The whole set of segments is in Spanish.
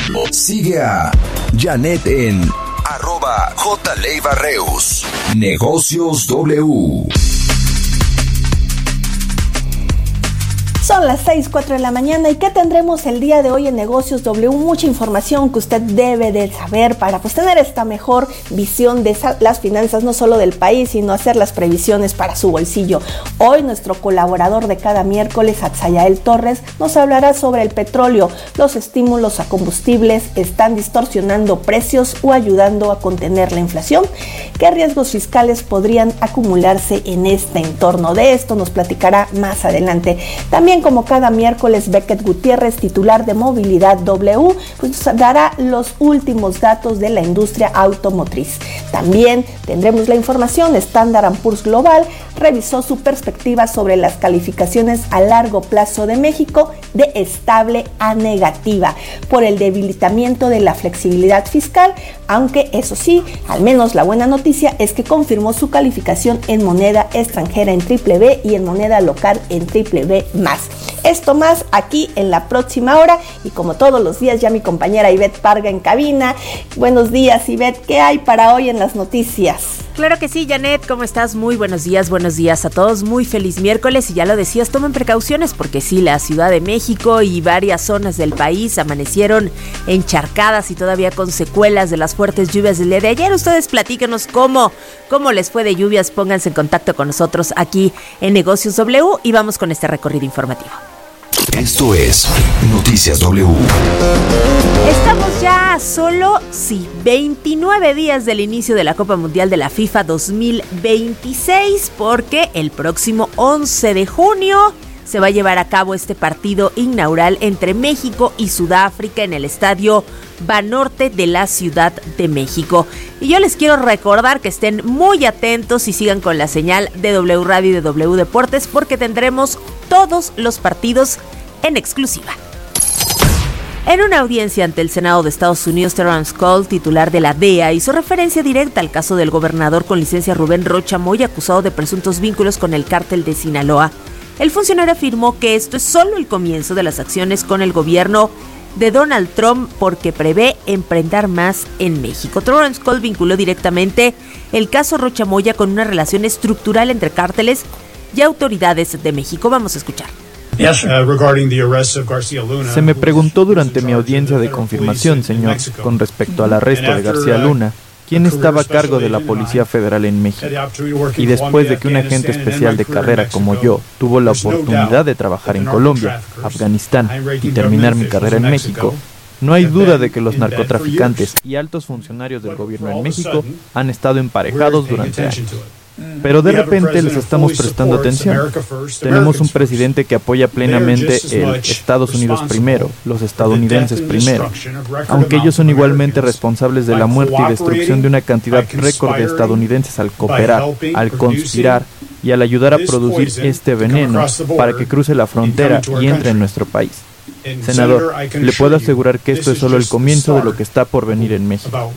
Sigue a Janet en @JLeibarreus. Negocios W. Son las 6:04 de la mañana. ¿Y qué tendremos el día de hoy en Negocios W? Mucha información que usted debe de saber para tener esta mejor visión de las finanzas, no solo del país, sino hacer las previsiones para su bolsillo. Hoy nuestro colaborador de cada miércoles, Atzayael Torres, nos hablará sobre el petróleo. Los estímulos a combustibles están distorsionando precios o ayudando a contener la inflación. ¿Qué riesgos fiscales podrían acumularse en este entorno? De esto nos platicará más adelante. También, como cada miércoles, Beckett Gutiérrez, titular de Movilidad W, pues dará los últimos datos de la industria automotriz. También tendremos la información. Standard & Poor's Global revisó su perspectiva sobre las calificaciones a largo plazo de México de estable a negativa por el debilitamiento de la flexibilidad fiscal, aunque eso sí, al menos la buena noticia es que confirmó su calificación en moneda extranjera en BBB y en moneda local en BBB+. Esto más aquí en la próxima hora, y como todos los días ya mi compañera Ivette Parga en cabina. Buenos días, Ivette, ¿qué hay para hoy en las noticias? Claro que sí, Janet, ¿cómo estás? Muy buenos días a todos, muy feliz miércoles, y ya lo decías, tomen precauciones porque sí, la Ciudad de México y varias zonas del país amanecieron encharcadas y todavía con secuelas de las fuertes lluvias del día de ayer. Ustedes platíquenos cómo les fue de lluvias, pónganse en contacto con nosotros aquí en Negocios W y vamos con este recorrido informativo. Esto es Noticias W. Estamos ya a solo 29 días del inicio de la Copa Mundial de la FIFA 2026, porque el próximo 11 de junio se va a llevar a cabo este partido inaugural entre México y Sudáfrica en el estadio Banorte de la Ciudad de México. Y yo les quiero recordar que estén muy atentos y sigan con la señal de W Radio y de W Deportes, porque tendremos todos los partidos en exclusiva. En una audiencia ante el Senado de Estados Unidos, Terrence Cole, titular de la DEA, hizo referencia directa al caso del gobernador con licencia Rubén Rocha Moya, acusado de presuntos vínculos con el cártel de Sinaloa. El funcionario afirmó que esto es solo el comienzo de las acciones con el gobierno de Donald Trump, porque prevé emprender más en México. Terrence Cole vinculó directamente el caso Rocha Moya con una relación estructural entre cárteles y autoridades de México. Vamos a escuchar. Se me preguntó durante mi audiencia de confirmación, señor, con respecto al arresto de García Luna, quién estaba a cargo de la Policía Federal en México. Y después de que un agente especial de carrera como yo tuvo la oportunidad de trabajar en Colombia, Afganistán y terminar mi carrera en México, no hay duda de que los narcotraficantes y altos funcionarios del gobierno en México han estado emparejados durante años. Pero de repente les estamos prestando atención. Tenemos un presidente que apoya plenamente el Estados Unidos primero, los estadounidenses primero, aunque ellos son igualmente responsables de la muerte y destrucción de una cantidad récord de estadounidenses al cooperar, al conspirar y al ayudar a producir este veneno para que cruce la frontera y entre en nuestro país. Senador, le puedo asegurar que esto es solo el comienzo de lo que está por venir en México.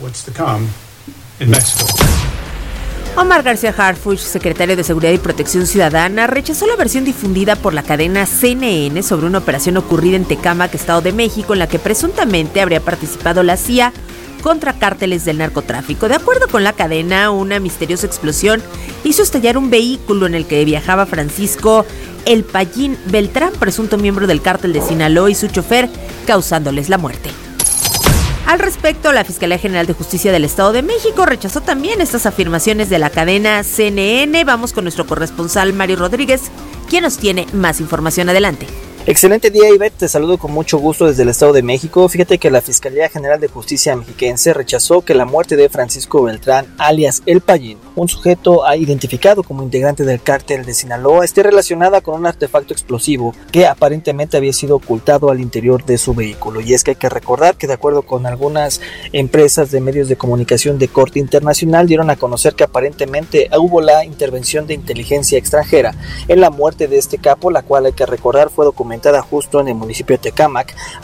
Omar García Harfuch, secretario de Seguridad y Protección Ciudadana, rechazó la versión difundida por la cadena CNN sobre una operación ocurrida en Tecámac, Estado de México, en la que presuntamente habría participado la CIA contra cárteles del narcotráfico. De acuerdo con la cadena, una misteriosa explosión hizo estallar un vehículo en el que viajaba Francisco El Payín Beltrán, presunto miembro del cártel de Sinaloa, y su chofer, causándoles la muerte. Al respecto, la Fiscalía General de Justicia del Estado de México rechazó también estas afirmaciones de la cadena CNN. Vamos con nuestro corresponsal Mario Rodríguez, quien nos tiene más información. Adelante. Excelente día, Ivette, te saludo con mucho gusto desde el Estado de México. Fíjate que la Fiscalía General de Justicia mexiquense rechazó que la muerte de Francisco Beltrán, alias El Payín, un sujeto identificado como integrante del cártel de Sinaloa, esté relacionada con un artefacto explosivo que aparentemente había sido ocultado al interior de su vehículo. Y es que hay que recordar que, de acuerdo con algunas empresas de medios de comunicación de corte internacional, dieron a conocer que aparentemente hubo la intervención de inteligencia extranjera en la muerte de este capo, la cual, hay que recordar, fue documentada justo en el municipio de Tecámac,